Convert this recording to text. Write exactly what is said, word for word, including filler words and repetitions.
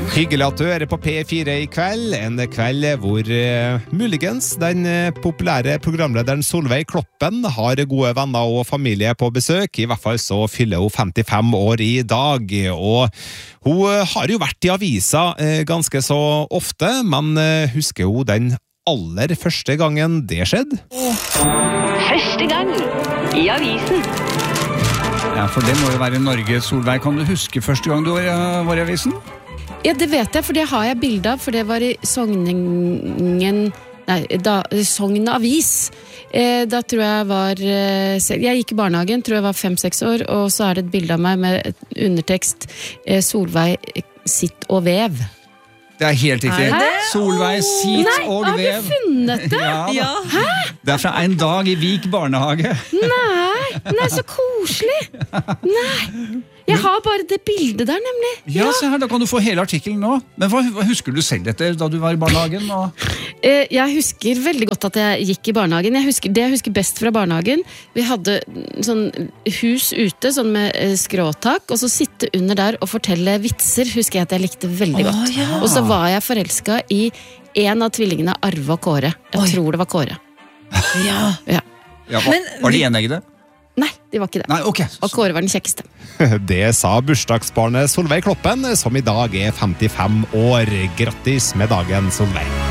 Hyggelig at du er på P fire i kveld, en kveld hvor uh, muligens den uh, populære programlederen Solveig Kloppen har gode venner og familie på besøk. I hvert fall så fyller hun femtifem år i dag, og hun uh, har jo vært i avisa uh, ganske så ofte, men uh, husker hun den aller første gangen det skjedde? Første gang i avisen. Ja, for det må jo være Norge. Solveig, kan du huske første gang du var, var i avisen? Ja, det vet jeg, for det har jeg bilde av, for det var i Sogningen, nei, da, Sogn Avis. Eh, da tror jeg var, jeg gikk i barnehagen, tror jeg var fem-seks år, og så er det et bilde av meg med et undertekst, eh, Solveig sitt og vev. Det er helt riktig. Hæ? Solveig sitt Nei, og har vev. du funnet det? Ja, Ja. Hæ? det er fra en dag i Vik barnehage. Nei, nei, så koselig. Nei, jeg har bare det bildet der, nemlig. Ja, se her, da kan du få hele artikkelen nå. Men hva, hva husker du selv dette da du var i barnehagen? Og... Eh, Jeg husker veldig godt at jeg gikk i barnehagen. Jeg husker, det jeg husker best fra barnehagen, vi hadde sånn hus ute, sånn med eh, skråtak, og så sitte under der og fortelle vitser, husker jeg at jeg likte veldig godt. Å, ja. Og så var jeg forelsket i en av tvillingene, Arve og Kåre. Jeg Oi. tror det var Kåre. Ja. Ja. Ja, var, Men- var de eneggede? Nei, de var ikke det. Nei, ok. Og Kåre var den kjekkeste. Det sa bursdagsbarnet Solveig Kloppen, som i dag er femtifem år. Grattis med dagen, Solveig.